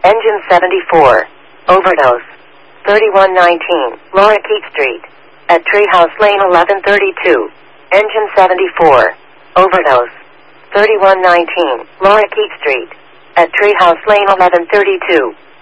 Engine 74. Overdose. 3119. Laura Keat Street. At Treehouse Lane 1132. Engine 74. Overdose. 3119. Laura Keat Street. At Treehouse Lane 1132.